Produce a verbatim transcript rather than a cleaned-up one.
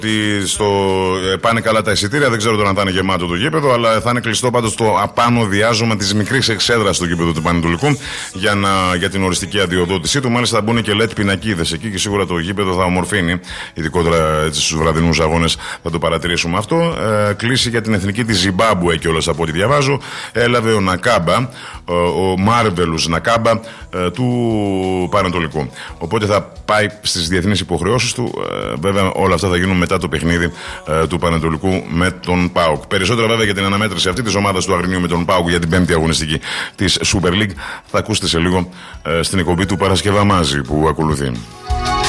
στο, ε, πάνε καλά τα εισιτήρια. Δεν ξέρω τώρα αν θα είναι γεμάτο το γήπεδο, αλλά θα είναι κλειστό πάντως το απάνω διάζωμα της μικρής εξέδρας του γήπεδου του Πανετολικού για, να, για την οριστική αδειοδότησή του. Μάλιστα θα μπουν και ελ ι ντι πινακίδες εκεί και σίγουρα το γήπεδο θα ομορφύνει, ειδικότερα έτσι, στους βραδινούς αγώνες θα το παρατηρήσουμε αυτό. Ε, κλείσει για την εθνική της Ζιμπάμπουε κιόλας από ό,τι διαβάζω. Έλαβε ο Νακάμπα, ο, ο Μάρβελους Νακάμπα ε, του Πανετολικού. Οπότε θα πάει στις διεθνείς υποχρεώσεις του. Ε, βέβαια όλα αυτά θα γίνουν μετά το παιχνίδι ε, του Πανετολικού με τον ΠΑΟΚ. Περισσότερα βέβαια για την αναμέτρηση αυτή της ομάδας του Αγρινίου με τον ΠΑΟΚ για την πέμπτη αγωνιστική της Super League θα ακούσετε σε λίγο ε, στην εκπομπή του Παρασκευά Μάζη που ακολουθεί.